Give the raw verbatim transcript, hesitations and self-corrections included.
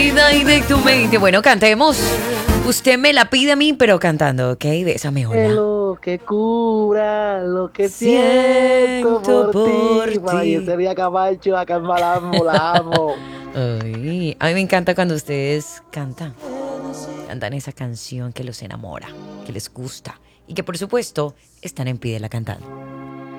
vida y de tu mente. Bueno, cantemos. Usted me la pide a mí, pero cantando, ¿ok? Bésame, Es hola. lo que cura, lo que siento Siento por por ti. Para ti. Yesenia Camacho, acá en Malambo, la amo. Ay, a mí me encanta cuando ustedes cantan. Cantan esa canción que los enamora, que les gusta y que por supuesto están en Pídela cantando.